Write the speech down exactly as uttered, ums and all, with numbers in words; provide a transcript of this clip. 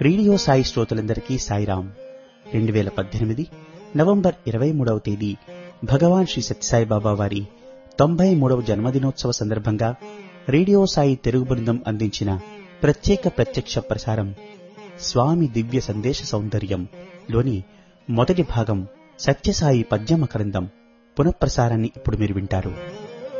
Radio Sai శ్రోతలందరికీ సాయిరాం. రెండు వేల పద్దెనిమిది నవంబర్ ఇరవై మూడవ తేదీ భగవాన్ శ్రీ సత్యసాయిబాబా వారి తొంభై మూడవ జన్మదినోత్సవ సందర్భంగా రేడియో సాయి తెలుగు బృందం అందించిన ప్రత్యేక ప్రత్యక్ష ప్రసారం స్వామి దివ్య సందేశ సౌందర్యం లోని మొదటి భాగం సత్యసాయి పద్యమకరందం పునఃప్రసారాన్ని ఇప్పుడు మీరు వింటారు.